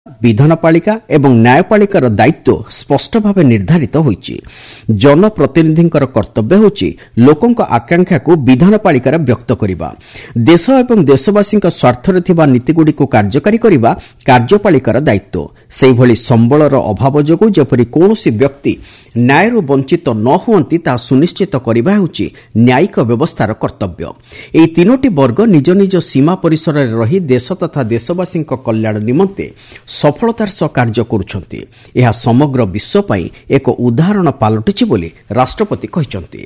विधानपालिका एवं न्यायपालिकार दायित्व स्पष्ट भाव निर्धारित होईछि। जनप्रतिनिधिंकर कर्तव्य होछि लोकंक आकांक्षा को विधानपालिकार व्यक्त करिबा, देश एवं देशवासींक स्वार्थरे थिबा नीतिगुडी को कार्यकारी करिबा कार्यपालिकार दायित्व। सेहि भली संबलर अभाव जोगु जेपरि कोनोसी व्यक्ति न्यायरु वंचित न हुअंती ता सुनिश्चित करिबा होछि न्यायिक व्यवस्थार कर्तव्य। एही तीनोटी वर्ग निज निज सीमा परिसर रे रही देश तथा देशवासींक कल्याण निमंते सफलतार सह कार्य करुछंती। यह समग्र विश्व पई एक उदाहरण पालटिछि बोली राष्ट्रपति कहिसंती।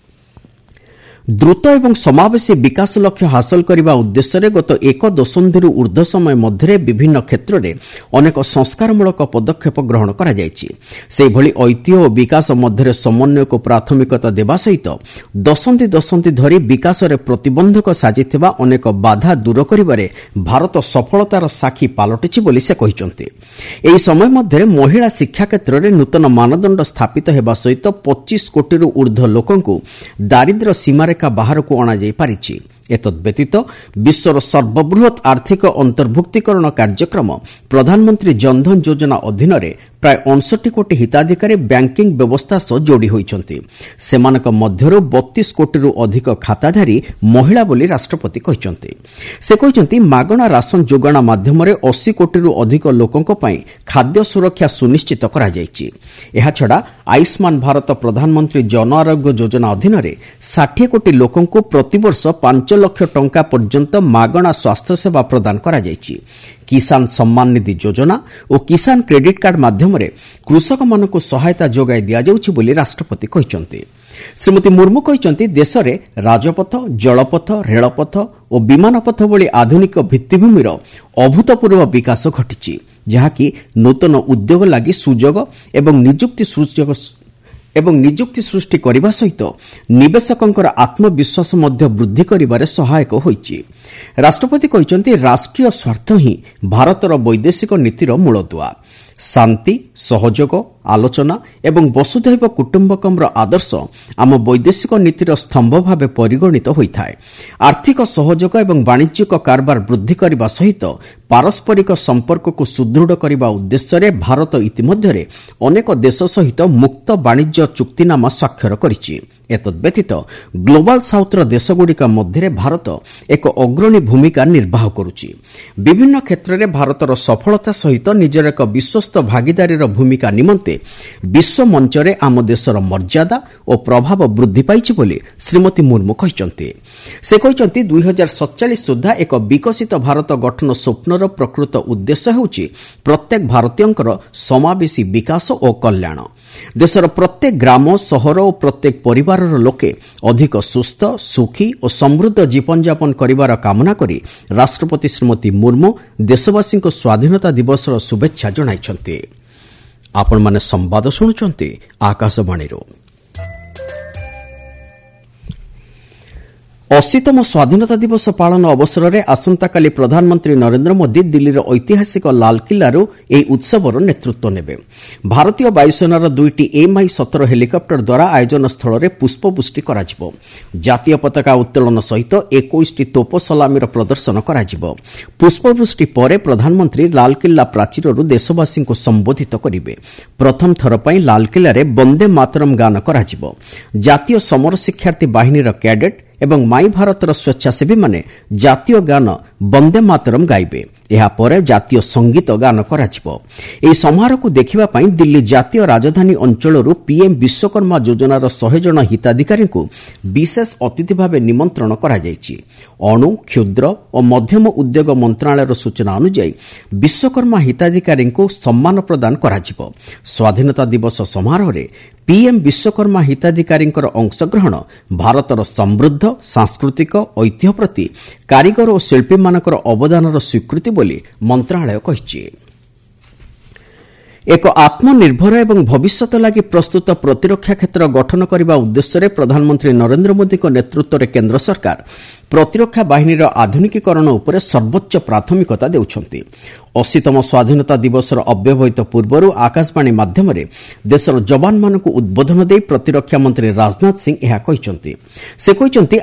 द्रुत एवं समावेशी विकास लक्ष्य हासिल करने उद्देश्य गत एक दशंधि ऊर्ध्व समय मध्य विभिन्न क्षेत्र में अनेक संस्कारमूलक पदक्षेप ग्रहण कर ऐतिह्य और विकास मध्य समन्वय को प्राथमिकता देवा सहित दशंधि दशंधि धरी विकास में प्रतिबंधक साजिथिबा अनेक बाधा दूर करिबारे भारत सफलतार साक्षी पालटिछि बोली से कहिसंती। एही समय मध्य महिला शिक्षा क्षेत्र में नूतन मानदंड स्थापित हेबा सहित 25 कोटी ऊर्ध्व लोकंकु दारिद्र्य सीमा बाहर को अणाई पारिछि। एतद्व्यतीत विश्वर सर्वबृहत आर्थिक अंतर्भुक्तिकरण कार्यक्रम प्रधानमंत्री जनधन योजना अधीन प्राय 59 कोटी हिताधिकारी बैंकिंग व्यवस्था सह जोड़ी होइछंती। सेमानक मध्यरु 32 कोटी अधिक खाताधारी महिला बोली राष्ट्रपति कहिसंती। से कहिसंती मागणा राशन जोगाण माध्यम 80 कोटी अधिक लोकंक पई खाद्य सुरक्षा सुनिश्चित करा जायछि। एहा छडा आयुष्मान भारत प्रधानमंत्री जन आरोग्य योजना अधीन 60 कोटी लोकंकु प्रतिवर्ष 5 लाख टंका पर्यंत मागणा स्वास्थ्य सेवा प्रदान करा जायछि। किसान सम्मान निधि योजना और किसान क्रेडिट कार्ड माध्यम कृषक मानक सहायता जोगाई दिया जाउछि बोली राष्ट्रपति कहिसंती। श्रीमती मुर्मू कहिसंती देश में राजपथ, जलपथ, रेलपथ और विमानपथ भली आधुनिक भित्तिभूमिर अभूतपूर्व विकास घटिछि, जहाँकि नूतन उद्योग लागि सुजोग एवं निजुक्ति सृष्टि करने सहित निवेशकंकर आत्मविश्वास वृद्धि करिबारे सहायक होइछि। राष्ट्रपति कहिसंती राष्ट्रीय स्वार्थ ही भारतर वैदेशिक नीतिर मूलदुआ। शांति, सहयोग, आलोचना एवं वसुधैव कुटुंबकम आदर्श आम वैदेशिक नीतिर स्तंभ भाव परिगणित होइथाय। आर्थिक सहयोग एवं वाणिज्यिक कारबार वृद्धि करने सहित पारस्परिक संपर्क को सुदृढ़ करने उद्देश्य भारत इतिमध्य अनेक देश सहित मुक्त वाणिज्य चुक्तिनामा स्वाक्षर करिछि। एतद्व्यतीत ग्लोबल साउथर देशगुड़िक मध्य भारत एक अग्रणी भूमिका निर्वाह करुछि। विभिन्न क्षेत्र में भारतर सफलता सहित निजर एक विश्वस्त भागीदारीर भूमिका निमंते विश्व मंचरे आम देशर मर्यादा और प्रभाव वृद्धि पाइछि बोली श्रीमती मुर्मू कहिसंती। से कहिसंती 2047 सुधा एक विकसित भारत गठन स्वप्नर प्रकृत उद्देश्य हेउछि प्रत्येक भारतीयंकर समावेशी विकास और कल्याण। देशर प्रत्येक ग्राम, सहर और प्रत्येक परिवारर लोके अधिक सुस्थ, सुखी और समृद्ध जीवनयापन करिवार कामना करी राष्ट्रपति श्रीमती मुर्मू देशवासी स्वाधीनता दिवसर शुभेच्छा जणाइछंती। आपण माने संवाद शुणुचंती आकाशवाणी। 80तम स्वाधीनता दिवस पालन अवसर में आसंताकाली प्रधानमंत्री नरेंद्र मोदी दिल्लीर ऐतिहासिक लालकिल्लारू ଏହି उत्सवर नेतृत्व नेबे। भारतीय वायुसेनार 2टी Mi-17 हेलिकप्टर द्वारा आयोजन स्थल में पुष्पवृष्टि कराजिबो। जातीय पताका उत्तोलन सहित 21टी तोप सलामीर प्रदर्शन कराजिबो। पुष्पवृष्टि पर प्रधानमंत्री लालकिल्ला प्राचीररू देशवासी को संबोधित करिवे। प्रथम थर पई लालकिल्ला रे वंदे मातरम गान कराजिबो। जातीय समर शिक्षार्थी बाहिनीर कैडेट एवं माई भारतर स्वेच्छासेवी माने जातीय गान वंदे मातरम गाइबे। एहा परे जातीय संगीत गान कराजिबो। एही समारोह को देखिबा पई दिल्ली जातीय राजधानी अंचलरू पीएम विश्वकर्मा योजनार 100 जन हिताधिकारी को विशेष अतिथि भाव निमंत्रण करा जायछि। अणु, क्षुद्र और मध्यम उद्योग मंत्रालयर सूचना अनुसार विश्वकर्मा हिताधिकारी को सम्मान प्रदान कराजिबो। स्वाधीनता दिवस समारोह रे पीएम विश्वकर्मा हिताधिकारी अंशग्रहण भारतर समृद्ध सांस्कृतिक ऐतिह्य प्रति कारीगर और शिल्पी मानकर अवदानर स्वीकृति बोली मंत्रालय कहिछि। एक आत्मनिर्भर एवं भविष्यत लागि प्रस्तुत प्रतिरक्षा क्षेत्र गठन करने उद्देश्य प्रधानमंत्री नरेंद्र मोदी नेतृत्व में केंद्र सरकार प्रतिरक्षा बाहिनीर आधुनिकीकरण उपर सर्वोच्च प्राथमिकता देउछंती। 80तम स्वाधीनता दिवसर अव्यवहित पूर्व आकाशवाणी माध्यम देशर जवान मानक उद्बोधन दे प्रतिरक्षा मंत्री राजनाथ सिंह यह कहिसंती। से कहिसंती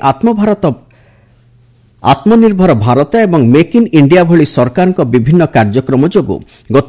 आत्मनिर्भर भारत एवं मेक इन इंडिया भली सरकार विभिन्न कार्यक्रम जोगु गत